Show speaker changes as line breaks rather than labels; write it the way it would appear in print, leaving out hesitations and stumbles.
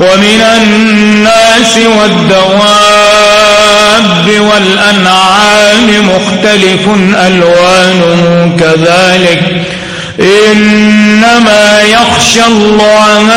ومن الناس والدواب والأنعام مختلف ألوانه كذلك إنما يخشى الله